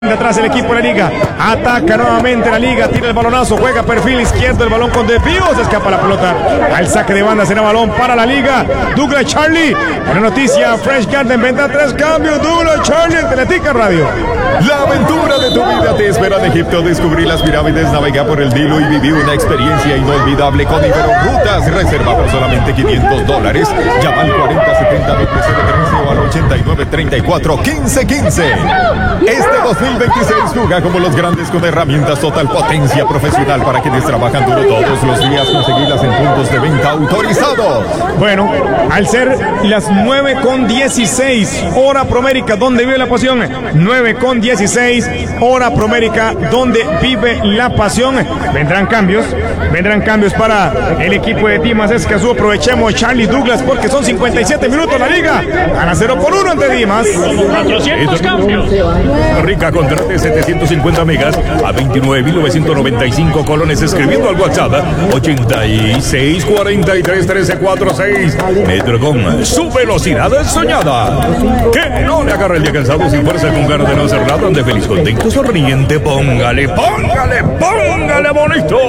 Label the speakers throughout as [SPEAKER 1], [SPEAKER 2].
[SPEAKER 1] Detrás el equipo de la liga, ataca nuevamente la liga, tira el balonazo, juega perfil izquierdo, el balón con desvío, se escapa la pelota al saque de banda, será balón para la liga. Douglas Charlie, una noticia, Fresh Garden venta 3 cambios, Douglas Charlie en Teletica Radio.
[SPEAKER 2] La aventura de tu vida te espera en Egipto, descubrí las pirámides, navega por el Nilo y viví una experiencia inolvidable con Iberorutas, reserva por solamente $500, llama al 4070 o al 8934 1515. Este 2026 juega como los grandes con herramientas total potencia profesional para quienes trabajan duro todos los días, conseguirlas en puntos de venta autorizados.
[SPEAKER 1] Bueno, al ser las 9:16 hora promérica, donde vive la pasión, 9:16 hora promérica, donde vive la pasión. Vendrán cambios para el equipo de Dimas Escazú. Aprovechemos Charlie Douglas porque son 57 minutos la liga. Gana 0-1 ante Dimas.
[SPEAKER 3] 400 cambios.
[SPEAKER 4] Rica, contrate 750 megas a 29.995 colones escribiendo al WhatsApp 86431346. Metrocom, su velocidad es soñada. Que no le agarre el día cansado sin fuerza con ganas de no hacer nada, ande feliz, contento, sonriente. Póngale bonito.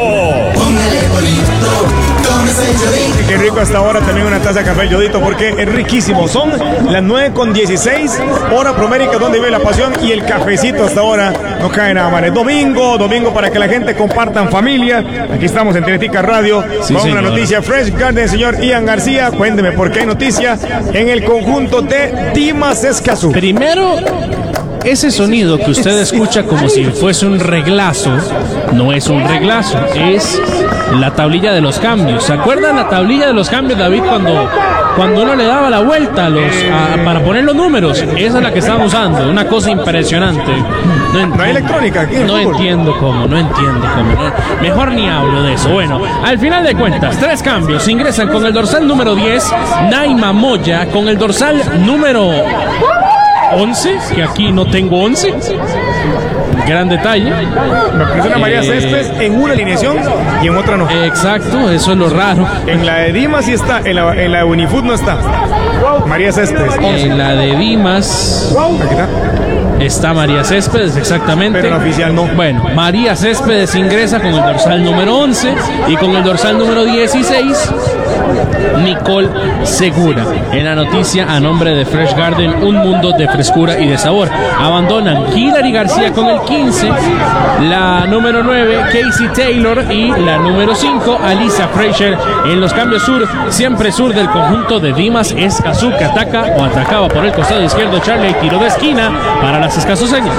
[SPEAKER 1] Qué rico hasta ahora también una taza de café Yodito porque es riquísimo. Son las 9:16 hora promérica donde vive la pasión y el cafecito hasta ahora no cae nada mal. Es domingo para que la gente comparta en familia. Aquí estamos en Teletica Radio con una noticia Fresh Garden, señor Ian García. Cuénteme por qué hay noticia en el conjunto de Dimas Escazú.
[SPEAKER 3] Primero, ese sonido que usted escucha como si fuese un reglazo, no es un reglazo, es la tablilla de los cambios. ¿Se acuerdan la tablilla de los cambios, David, cuando uno le daba la vuelta para poner los números? Esa es la que están usando, una cosa impresionante.
[SPEAKER 1] No hay electrónica aquí.
[SPEAKER 3] No entiendo cómo. Mejor ni hablo de eso. Bueno, al final de cuentas, 3 cambios. Ingresan con el dorsal número 10, Naima Moya, con el dorsal número 11, que aquí no tengo 11. Gran detalle.
[SPEAKER 1] Me presiona María Céspedes en una alineación y en otra no.
[SPEAKER 3] Exacto, eso es lo raro.
[SPEAKER 1] En la de Dimas sí está, en la de Unifood no está. María Céspedes. 11.
[SPEAKER 3] En la de Dimas
[SPEAKER 1] Aquí
[SPEAKER 3] está María Céspedes, exactamente.
[SPEAKER 1] Pero la oficial no.
[SPEAKER 3] Bueno, María Céspedes ingresa con el dorsal número 11 y con el dorsal número 16, Nicole Segura. En la noticia a nombre de Fresh Garden, un mundo de frescura y de sabor. Abandonan Hilary García con el 15, la número 9, Casey Taylor, y la número 5, Alisa Fraser. En los cambios sur, siempre sur del conjunto de Dimas Escazú, que atacaba por el costado izquierdo Charlie, tiro de esquina para las escazuseñas.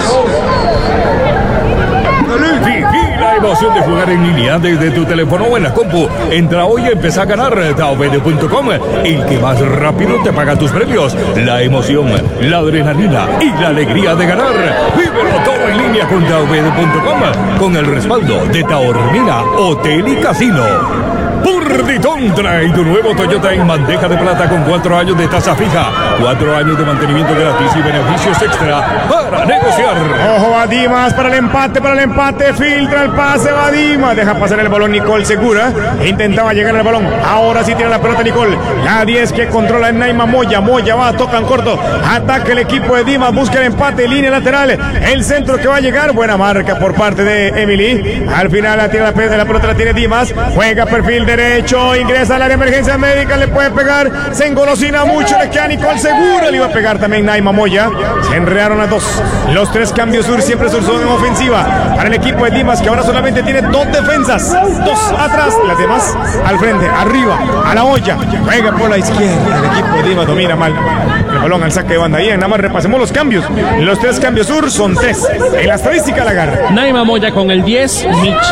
[SPEAKER 4] Viví la emoción de jugar en línea desde tu teléfono o en la compu. Entra hoy y empieza a ganar. Taobede.com, el que más rápido te paga tus premios. La emoción, la adrenalina y la alegría de ganar. Vívelo todo en línea con Taobede.com, con el respaldo de Taormina Hotel y Casino. Purditón trae tu nuevo Toyota en bandeja de plata con 4 años de tasa fija, 4 años de mantenimiento gratis y beneficios extra para negociar.
[SPEAKER 1] Ojo, va Dimas para el empate, filtra el pase, va Dimas, deja pasar el balón Nicole Segura, intentaba llegar al balón, ahora sí tiene la pelota Nicole, la 10 que controla en Naima Moya va, toca en corto, ataca el equipo de Dimas, busca el empate, línea lateral, el centro que va a llegar, buena marca por parte de Emily, al final la tira la pelota la tiene Dimas, juega perfil derecho, ingresa al área de emergencia médica, le puede pegar, se engolosina mucho, le queda Nicole Segura, le iba a pegar también Naima Moya, se enredaron las dos. Los 3 cambios sur siempre son en ofensiva para el equipo de Dimas, que ahora solamente tiene 2 defensas, 2 atrás, las demás al frente, arriba, a la olla, juega por la izquierda, el equipo de Dimas domina mal el balón al saque de banda. Ahí nada más repasemos los cambios, los 3 cambios sur son 3, en la estadística la agarra.
[SPEAKER 3] Naima Moya con el 10,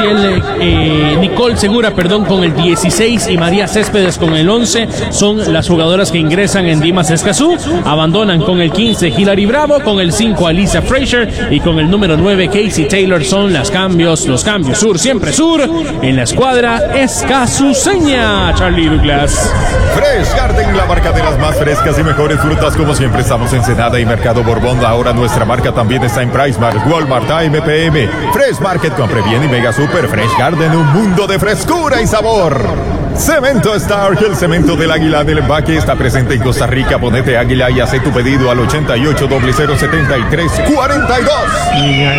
[SPEAKER 3] Nicole Segura, con el 16 y María Céspedes con el 11 son las jugadoras que ingresan en Dimas Escazú. Abandonan con el 15 Hilary Bravo, con el 5 Alisa Fraser y con el número 9 Casey Taylor. Son los cambios sur, siempre sur en la escuadra escazuseña. Charlie Douglas.
[SPEAKER 2] Fresh Garden, la marca de las más frescas y mejores frutas, como siempre estamos en Senada y Mercado Borbón. Ahora nuestra marca también está en PriceMart, Walmart, AMPM, Fresh Market, compre bien y Mega Super. Fresh Garden, un mundo de frescura y sabor. Cemento Stark, el cemento del Águila del Empaque, está presente en Costa Rica. Ponete Águila y hace tu pedido al 88 0073 42.